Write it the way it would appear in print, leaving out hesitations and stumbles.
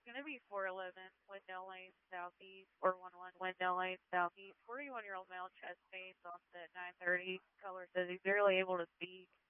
going to be 411, wind down lane southeast, 411, wind down lane southeast. 41-year-old male, chest pains, onset 9:30. Caller says he's barely able to speak.